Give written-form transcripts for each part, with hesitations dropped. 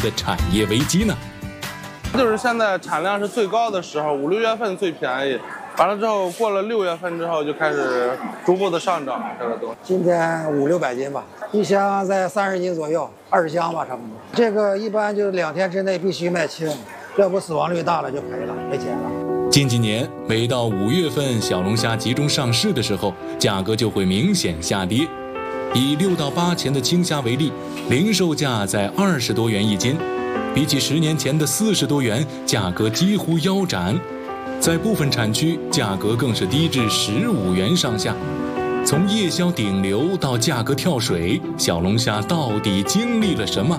的产业危机呢？ 就是现在产量是最高的时候，5、6月份最便宜，完了之后过了6月份之后就开始逐步的上涨这个东西。 今天500、600斤吧，一箱在30斤左右，20箱吧差不多。这个一般就2天之内必须卖清，要不死亡率大了就赔了，没钱了。 近几年，每到5月份小龙虾集中上市的时候，价格就会明显下跌。以6到8钱的青虾为例，零售价在20多元一斤，比起10年前的40多元，价格几乎腰斩。在部分产区，价格更是低至15元上下。从夜宵顶流到价格跳水，小龙虾到底经历了什么？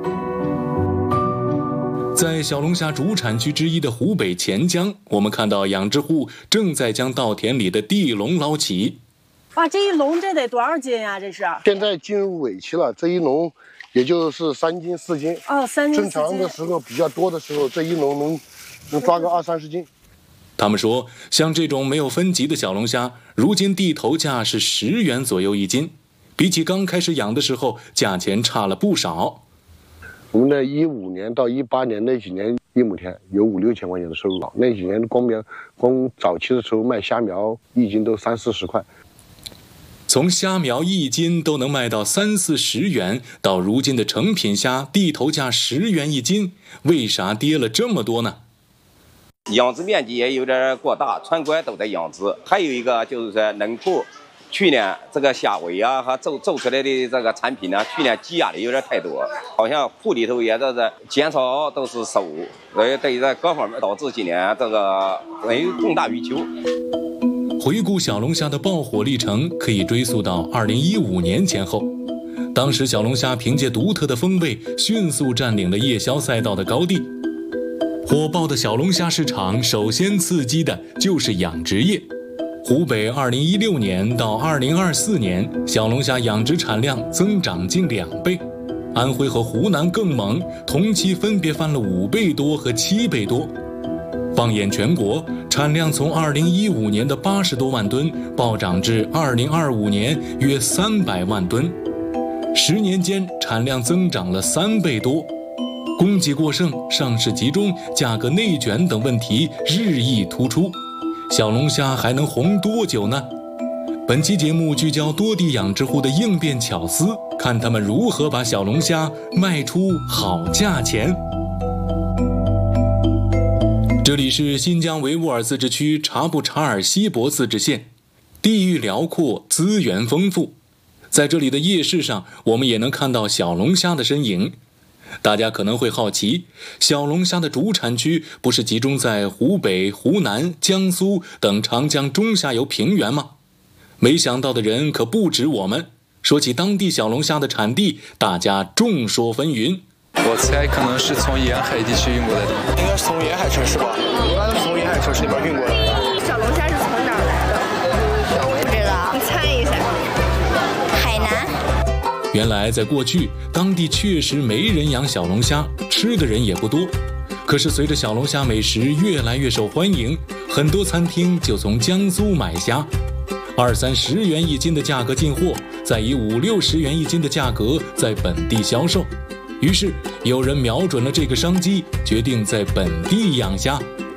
在小龙虾主产区之一的湖北潜江，我们看到养殖户正在将稻田里的地笼捞起。 哇，这一笼这得多少斤呀？这是现在进入尾期了，这一笼也就是3斤4斤。 哦，3斤4斤。 正常的时候比较多的时候，这一笼能抓个20、30斤。 他们说，像这种没有分级的小龙虾，如今地头价是10元左右一斤，比起刚开始养的时候，价钱差了不少。 我们的15年到18年那几年，1亩田有5、6千块钱的收入。那几年光早期的时候卖虾苗1斤都30、40块。 从虾苗1斤都能卖到30、40元，到如今的成品虾地头价10元一斤，为啥跌了这么多呢？ 养殖面积也有点过大，全国都在养殖。还有一个就是说，农户去年这个虾尾啊和做出来的这个产品呢，去年积压的有点太多，好像库里头也在这减少都是收，所以对这各方面导致今年这个没有供大于求。 回顾小龙虾的爆火历程，可以追溯到2015年前后。当时小龙虾凭借独特的风味，迅速占领了夜宵赛道的高地。火爆的小龙虾市场，首先刺激的就是养殖业。湖北2016年到2024年，小龙虾养殖产量增长近2倍。安徽和湖南更猛，同期分别翻了5倍多和7倍多。放眼全国，产量从2015年的80多万吨暴涨至2025年约300万吨，10年间产量增长了3倍多。供给过剩、上市集中、价格内卷等问题日益突出，小龙虾还能红多久呢？本期节目聚焦多地养殖户的应变巧思，看他们如何把小龙虾卖出好价钱。这里是新疆维吾尔自治区察布查尔锡博自治县，地域辽阔，资源丰富。在这里的夜市上，我们也能看到小龙虾的身影。大家可能会好奇，小龙虾的主产区不是集中在湖北、湖南、江苏等长江中下游平原吗？没想到的人可不止我们。说起当地小龙虾的产地，大家众说纷纭。 我猜可能是从沿海地区运过来的， 应该是从沿海城市吧，一般都是从沿海城市里边运过来的。 小龙虾是从哪儿来的？不知道，你猜一下。海南。 原来在过去，当地确实没人养小龙虾，吃的人也不多。可是随着小龙虾美食越来越受欢迎，很多餐厅就从江苏买虾，20、30元一斤的价格进货，再以50、60元一斤的价格在本地销售。于是有人瞄准了这个商机，决定在本地养虾。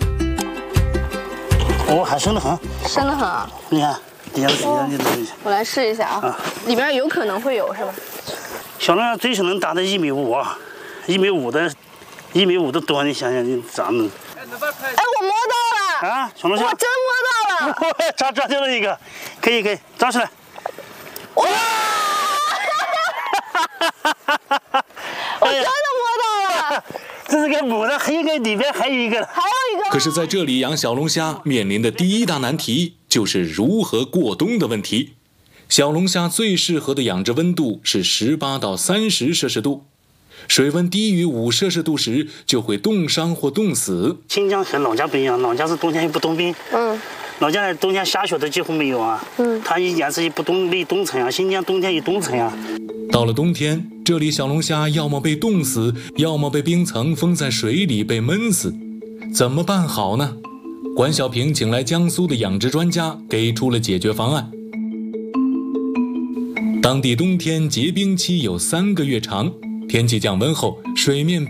哦，还生得很， 生得很啊！ 你看，底下我来试一下啊，里边有可能会有是吧？ 小龙虾最少能达到1.5米啊，1.5米的，1.5米的多，你想想你长得。 哎，我摸到了啊，小龙虾！ 我真摸到了， 抓掉了一个，可以，抓出来。 哇！我真的摸到了， 这是个母的，还有一个里边还有一个。 可是在这里养小龙虾面临的第一大难题就是如何过冬的问题。小龙虾最适合的养殖温度是18到30摄氏度，水温低于5摄氏度时就会冻伤或冻死。 新疆和老家不一样，老家是冬天又不冻冰，老家的冬天下雪都几乎没有啊，它颜色也不没冻成啊，新疆冬天也冻成啊。 到了冬天，这里小龙虾要么被冻死，要么被冰层封在水里被闷死，怎么办好呢？管小平请来江苏的养殖专家，给出了解决方案。当地冬天结冰期有3个月长，天气降温后，水面